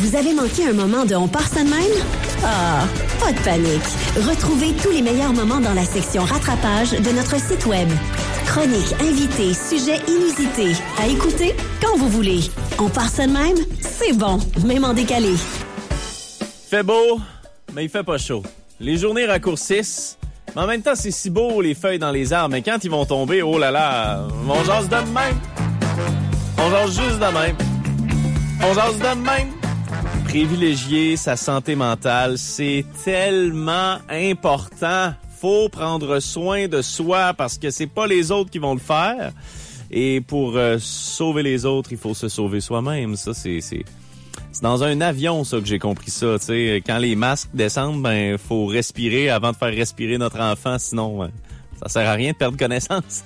Vous avez manqué un moment de On part ça de même? Ah, pas de panique. Retrouvez tous les meilleurs moments dans la section rattrapage de notre site web. Chroniques, invités, sujets inusités. À écouter quand vous voulez. On part ça de même? C'est bon, même en décalé. Fait beau, mais il fait pas chaud. Les journées raccourcissent, mais en même temps, c'est si beau, les feuilles dans les arbres. Mais quand ils vont tomber, oh là là, on jase de même. On jase juste de même. On jase de même. Privilégier sa santé mentale, c'est tellement important. Faut prendre soin de soi parce que c'est pas les autres qui vont le faire. Et pour sauver les autres, il faut se sauver soi-même. Ça, c'est dans un avion, ça, que j'ai compris ça. Tu sais, quand les masques descendent, ben, faut respirer avant de faire respirer notre enfant. Sinon, ça sert à rien de perdre connaissance.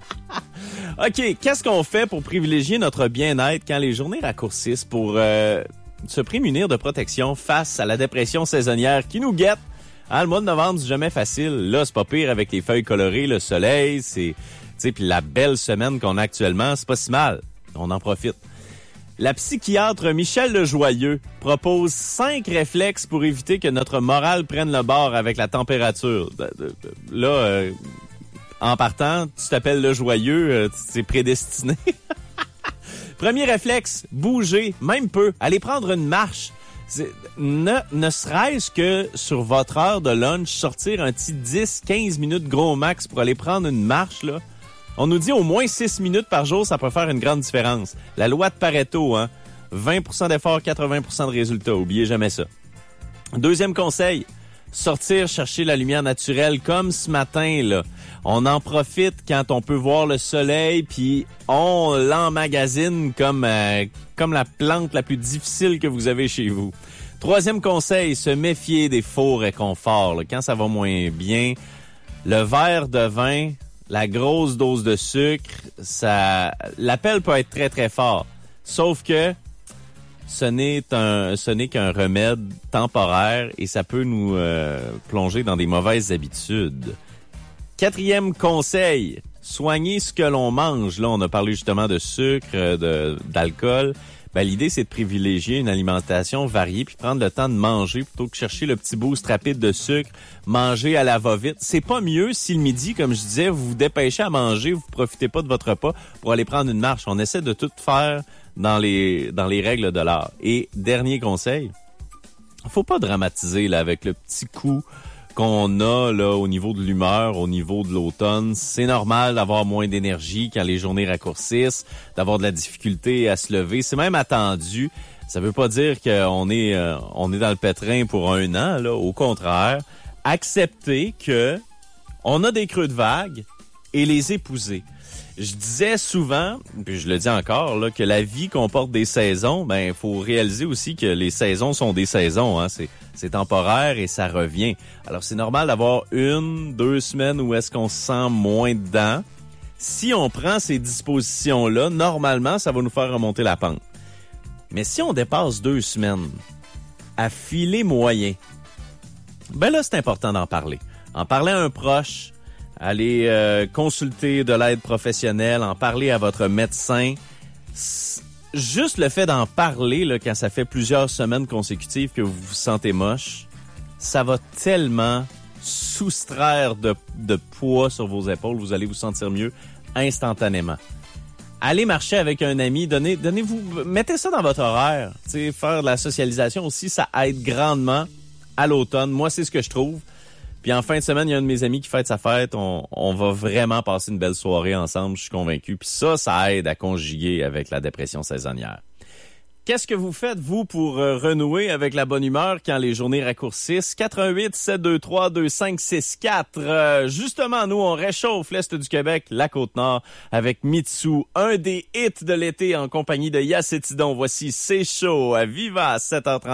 OK, qu'est-ce qu'on fait pour privilégier notre bien-être quand les journées raccourcissent pour se prémunir de protection face à la dépression saisonnière qui nous guette? Le mois de novembre, c'est jamais facile. Là, c'est pas pire avec les feuilles colorées, le soleil, puis la belle semaine qu'on a actuellement, c'est pas si mal. On en profite. La psychiatre Michel Lejoyeux propose 5 réflexes pour éviter que notre morale prenne le bord avec la température. Là, en partant, tu t'appelles Lejoyeux, c'est prédestiné. Premier réflexe, bouger, même peu. Allez prendre une marche. Ne serait-ce que sur votre heure de lunch, sortir un petit 10-15 minutes gros max pour aller prendre une marche, là. On nous dit au moins 6 minutes par jour, ça peut faire une grande différence. La loi de Pareto, 20% d'efforts, 80% de résultats. Oubliez jamais ça. Deuxième conseil, sortir chercher la lumière naturelle comme ce matin, là. On en profite quand on peut voir le soleil, puis on l'emmagasine comme la plante la plus difficile que vous avez chez vous. Troisième conseil, se méfier des faux réconforts. Là. Quand ça va moins bien, le verre de vin, la grosse dose de sucre, l'appel peut être très, très fort. Sauf que ce n'est qu'un remède temporaire et ça peut nous plonger dans des mauvaises habitudes. Quatrième conseil, soigner ce que l'on mange. Là, on a parlé justement de sucre, d'alcool. L'idée, c'est de privilégier une alimentation variée puis prendre le temps de manger plutôt que chercher le petit boost rapide de sucre, manger à la va-vite. C'est pas mieux si le midi, comme je disais, vous vous dépêchez à manger, vous profitez pas de votre repas pour aller prendre une marche. On essaie de tout faire dans les règles de l'art. Et dernier conseil, faut pas dramatiser là avec le petit coup qu'on a là au niveau de l'humeur, au niveau de l'automne. C'est normal d'avoir moins d'énergie quand les journées raccourcissent, d'avoir de la difficulté à se lever. C'est même attendu. Ça veut pas dire qu'on est dans le pétrin pour un an, là. Au contraire, accepter que on a des creux de vague et les épouser. Je disais souvent, puis je le dis encore, là, que la vie comporte des saisons. Il faut réaliser aussi que les saisons sont des saisons. C'est temporaire et ça revient. Alors, c'est normal d'avoir 1-2 semaines où est-ce qu'on se sent moins dedans. Si on prend ces dispositions-là, normalement, ça va nous faire remonter la pente. Mais si on dépasse 2 semaines à filer moyen, là, c'est important d'en parler. En parler à un proche, aller consulter de l'aide professionnelle, en parler à votre médecin. Juste le fait d'en parler là, quand ça fait plusieurs semaines consécutives que vous vous sentez moche, ça va tellement soustraire de poids sur vos épaules, vous allez vous sentir mieux instantanément. Allez marcher avec un ami, mettez ça dans votre horaire. T'sais, faire de la socialisation aussi, ça aide grandement à l'automne. Moi, c'est ce que je trouve. Puis en fin de semaine, il y a un de mes amis qui fête sa fête. On va vraiment passer une belle soirée ensemble, je suis convaincu. Puis ça aide à conjuguer avec la dépression saisonnière. Qu'est-ce que vous faites, vous, pour renouer avec la bonne humeur quand les journées raccourcissent? 88-723-2564. Justement, nous, on réchauffe l'Est du Québec, la Côte-Nord, avec Mitsou, un des hits de l'été en compagnie de Yacétidon. Voici C'est chaud à Viva à 7h30.